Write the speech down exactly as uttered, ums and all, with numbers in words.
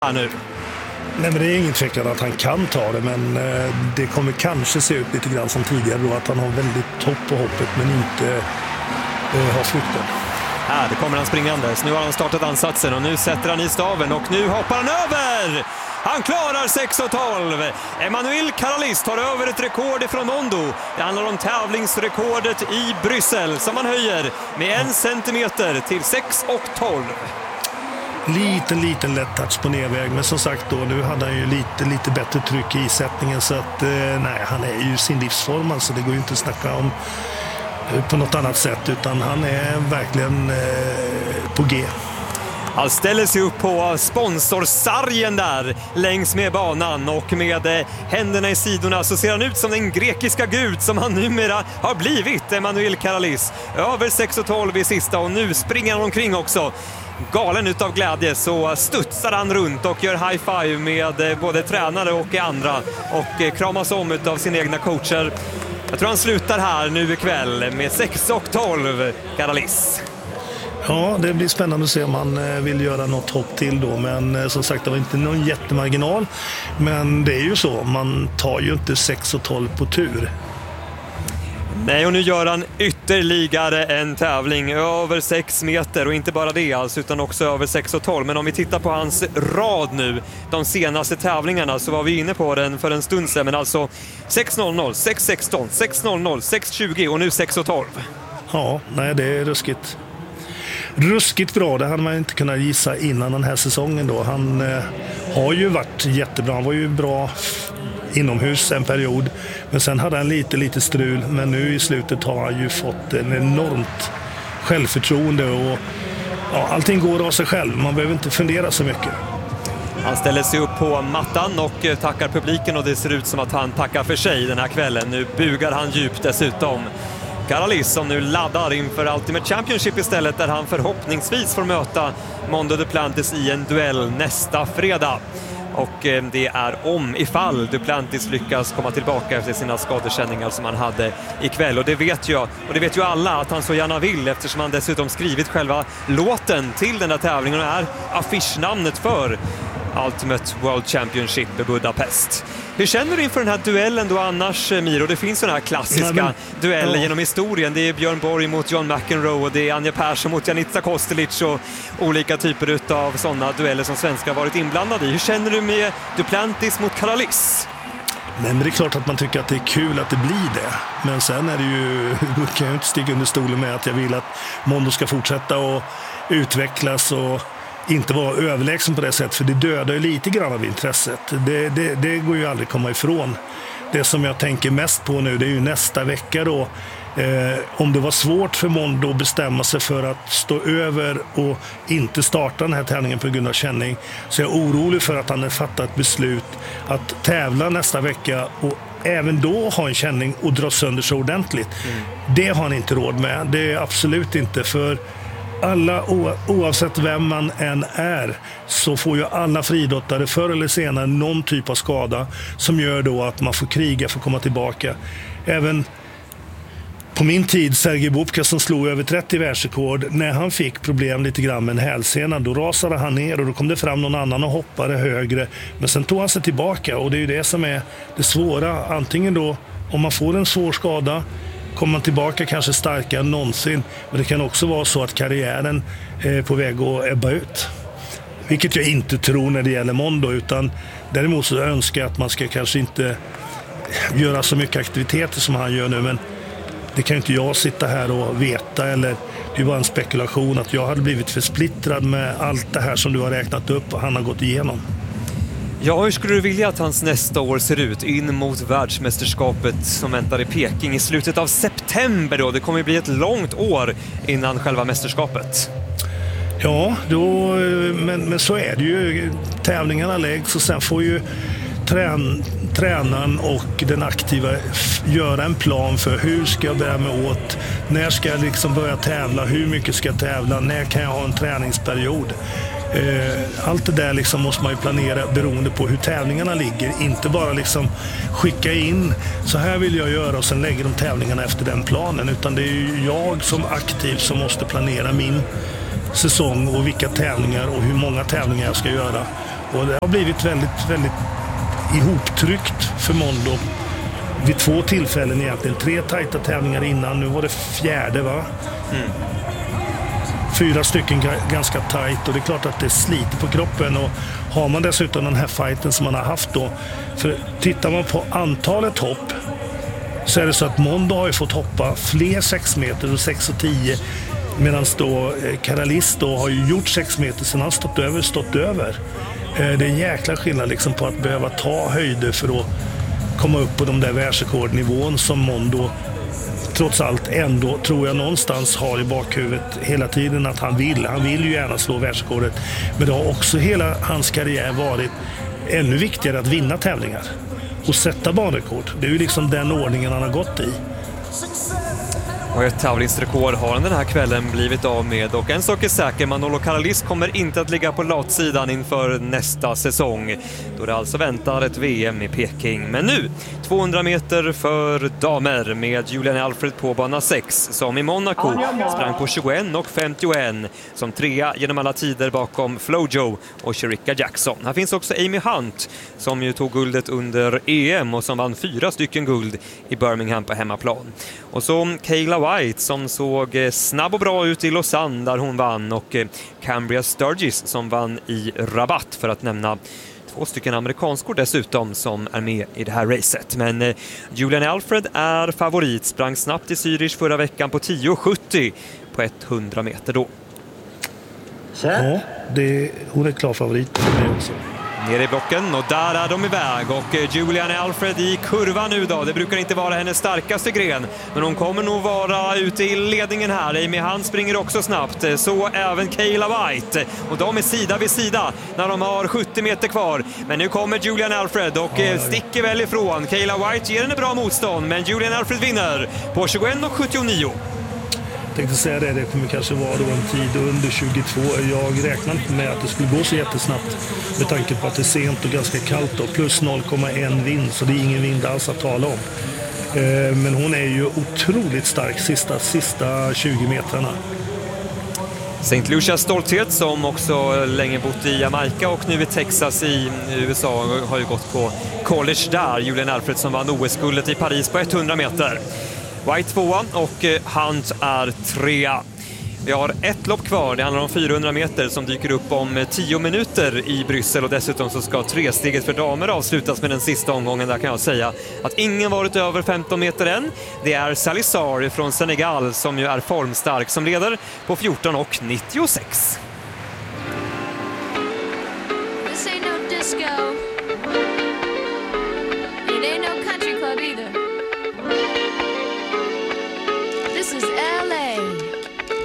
nu. Nej, men det är ingen tvekan att han kan ta det, men eh, det kommer kanske se ut lite grann som tidigare då, att han har väldigt hopp på hoppet men inte eh, har frukten. Här, det kommer han springandes. Nu har han startat ansatsen och nu sätter han i staven och nu hoppar han över! Han klarar sex tolv. Emmanuel Caralis tar över ett rekord från Mondo. Det handlar om tävlingsrekordet i Bryssel som han höjer med en centimeter till sex tolv. Liten, liten lätt touch på nedväg, men som sagt då, nu hade han ju lite, lite bättre tryck i sättningen, så att eh, nej, han är ju sin livsform, alltså det går ju inte att snacka om eh, på något annat sätt, utan han är verkligen eh, på G. Han ställer sig upp på sponsorsargen där längs med banan och med händerna i sidorna så ser han ut som den grekiska gud som han numera har blivit, Emmanuel Caralis. Över sex tolv i sista och nu springer han omkring också. Galen utav glädje så studsar han runt och gör high five med både tränare och andra och kramas om utav sina egna coacher. Jag tror han slutar här nu ikväll med sex tolv, Caralis. Ja, det blir spännande att se om han vill göra något hopp till då, men som sagt, det var inte någon jättemarginal, men det är ju så, man tar ju inte sex tolv på tur. Nej, och nu gör han ytterligare en tävling över sex meter, och inte bara det alls utan också över sex tolv. Men om vi tittar på hans rad nu, de senaste tävlingarna, så var vi inne på den för en stund sedan, men alltså sex noll noll, sex sexton, sex noll noll, sex tjugo och nu sex tolv. Ja, nej, det är ruskigt. Ruskigt bra, det hade man inte kunnat gissa innan den här säsongen då. Han eh, har ju varit jättebra, han var ju bra inomhus en period, men sen hade han lite lite strul, men nu i slutet har han ju fått en enormt självförtroende och ja, allting går av sig själv, man behöver inte fundera så mycket. Han ställer sig upp på mattan och tackar publiken, och det ser ut som att han tackar för sig den här kvällen. Nu bugar han djupt dessutom. Caralis som nu laddar inför Ultimate Championship istället, där han förhoppningsvis får möta Mondo Duplantis i en duell nästa fredag. Och det är om ifall Duplantis lyckas komma tillbaka efter sina skadekänningar som han hade ikväll. Och det vet jag, och det vet ju alla att han så gärna vill, eftersom han dessutom skrivit själva låten till den här tävlingen och är affischnamnet för Ultimate World Championship i Budapest. Hur känner du inför den här duellen då annars, Miro? Det finns sådana här klassiska Nej, men, dueller ja. genom historien. Det är Björn Borg mot John McEnroe och det är Anja Persson mot Janica Kostelic och olika typer av sådana dueller som svenskar varit inblandade i. Hur känner du med Duplantis mot Caralis? Nej, men det är klart att man tycker att det är kul att det blir det. Men sen är det ju, kan jag inte stiga under stolen med att jag vill att Mondo ska fortsätta och utvecklas och inte vara överlägsen på det sättet, för det dödar ju lite grann av intresset. Det, det, det går ju aldrig komma ifrån. Det som jag tänker mest på nu, det är ju nästa vecka då. Eh, om det var svårt för Mondo att bestämma sig för att stå över och inte starta den här tävlingen på grund av känning, så jag är orolig för att han har fattat ett beslut att tävla nästa vecka och även då ha en känning och dra sönder så ordentligt. Mm. Det har han inte råd med. Det är absolut inte, för alla, oavsett vem man än är, så får ju alla friidrottare förr eller senare någon typ av skada som gör då att man får kriga för att komma tillbaka. Även på min tid, Sergej Bubka som slog över trettio världsrekord, när han fick problem lite grann med en hälsena, då rasade han ner och då kom det fram någon annan och hoppade högre, men sen tog han sig tillbaka, och det är ju det som är det svåra. Antingen då, om man får en svår skada, kommer man tillbaka kanske starkare än någonsin, men det kan också vara så att karriären är på väg att ebba ut. Vilket jag inte tror när det gäller Mondo, utan däremot så önskar jag att man ska kanske inte göra så mycket aktiviteter som han gör nu, men det kan inte jag sitta här och veta, eller det är bara en spekulation att jag hade blivit för splittrad med allt det här som du har räknat upp och han har gått igenom. Ja, hur skulle du vilja att hans nästa år ser ut in mot världsmästerskapet som väntar i Peking i slutet av september då? Det kommer ju bli ett långt år innan själva mästerskapet. Ja, då, men, men så är det ju. Tävlingarna läggs och sen får ju trän, tränaren och den aktiva göra en plan för hur ska jag börja mig åt, när ska jag liksom börja tävla, hur mycket ska jag tävla, när kan jag ha en träningsperiod. Allt det där liksom måste man ju planera beroende på hur tävlingarna ligger. Inte bara liksom skicka in, så här vill jag göra, och sen lägger de tävlingarna efter den planen. Utan det är ju jag som aktiv som måste planera min säsong och vilka tävlingar och hur många tävlingar jag ska göra. Och det har blivit väldigt, väldigt ihoptryckt för Mondo. Vid två tillfällen egentligen. Tre tajta tävlingar innan. Nu var det fjärde, va? Mm. Fyra stycken ganska tajt. Och det är klart att det sliter på kroppen. Och har man dessutom den här fighten som man har haft då. För tittar man på antalet hopp så är det så att Mondo har ju fått hoppa fler sex meter och sex och tio. Medan då Karalis då har ju gjort sex meter sen han stått över, stått över. Det är en jäkla skillnad liksom på att behöva ta höjder för att komma upp på de där världsrekordnivån som Mondo trots allt ändå, tror jag, någonstans har i bakhuvudet hela tiden att han vill. Han vill ju gärna slå världsrekordet. Men det har också hela hans karriär varit ännu viktigare att vinna tävlingar och sätta banrekord. Det är ju liksom den ordningen han har gått i. Och ett tävlingsrekord har han den här kvällen blivit av med. Och en sak är säker, Manolo Karalis kommer inte att ligga på latsidan inför nästa säsong. Då det alltså väntar ett V M i Peking. Men nu, tvåhundra meter för damer med Julian Alfred på bana sex. Som i Monaco sprang på tjugoett och femtioett. Som trea genom alla tider bakom Flojo och Shericka Jackson. Här finns också Amy Hunt som ju tog guldet under E M och som vann fyra stycken guld i Birmingham på hemmaplan. Och så Kayla White som såg snabb och bra ut i Lausanne där hon vann, och Cambria Sturgis som vann i Rabat, för att nämna två stycken amerikanskor dessutom som är med i det här racet. Men Julian Alfred är favorit, sprang snabbt i Zürich förra veckan på tio sjuttio på hundra meter då. Ja, det, hon är klar favorit för mig också. Nere i blocken, och där är de iväg, och Julian Alfred i kurva nu då. Det brukar inte vara hennes starkaste gren, men hon kommer nog vara ute i ledningen här. Amy Hunt springer också snabbt, så även Kayla White, och de är sida vid sida när de har sjuttio meter kvar. Men nu kommer Julian Alfred och sticker väl ifrån. Kayla White ger henne bra motstånd, men Julian Alfred vinner på tjugoett och sjuttionio. Jag tänkte säga det, det kommer kanske vara då en tid under tjugotvå. Jag räknar inte med att det skulle gå så jättesnabbt med tanke på att det är sent och ganska kallt då. Plus noll komma en vind, så det är ingen vind alls att tala om. Men hon är ju otroligt stark sista, sista tjugo metrarna. Saint Lucias stolthet, som också länge bott i Jamaica och nu i Texas i U S A, har ju gått på college där. Julian Alfred som vann O S-guldet i Paris på hundra meter. White tvåa och Hunt är trea. Vi har ett lopp kvar, det handlar om fyrahundra meter som dyker upp om tio minuter i Bryssel, och dessutom så ska tresteget för damer avslutas med den sista omgången. Där kan jag säga att ingen varit över femton meter än. Det är Salissar från Senegal som ju är formstark som leder på fjorton och nittiosex.